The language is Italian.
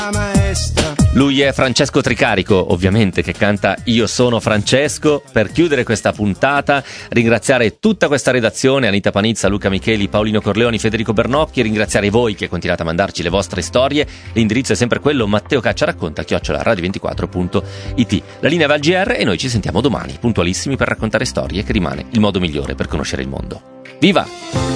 maestra. Lui è Francesco Tricarico, ovviamente, che canta Io sono Francesco. Per chiudere questa puntata, ringraziare tutta questa redazione, Anita Panizza, Luca Micheli, Paolino Corleoni, Federico Bernocchi, ringraziare voi che continuate a mandarci le vostre storie. L'indirizzo è sempre quello, matteocacciaracconta@radio24.it. La linea va al GR e noi ci sentiamo domani, puntualissimi, per raccontare storie, che rimane il modo migliore per conoscere il mondo. Viva!